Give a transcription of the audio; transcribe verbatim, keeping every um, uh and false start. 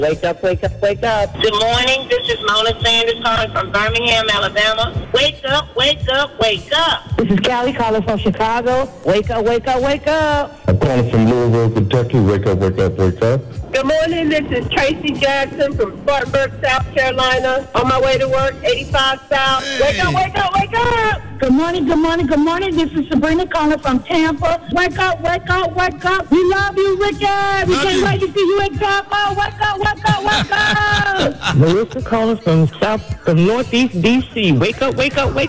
Wake up, wake up, wake up. Good morning. This is Mona Sanders calling from Birmingham, Alabama. Wake up, wake up, wake up. This is Callie calling from Chicago. Wake up, wake up, wake up. I'm calling from Louisville, Kentucky. Wake up, wake up, wake up. Good morning. This is Tracy Jackson from Spartanburg, South Carolina. On my way to work, eighty-five South. Wake up, wake up, wake up. Good morning, good morning, good morning. This is Sabrina calling from Tampa. Wake up, wake up, wake up. We love you, Ricky. We Love can't you. wait to see you in Tampa. Wake up, wake up, wake up. Melissa calling from South, from Northeast D C. Wake up, wake up, wake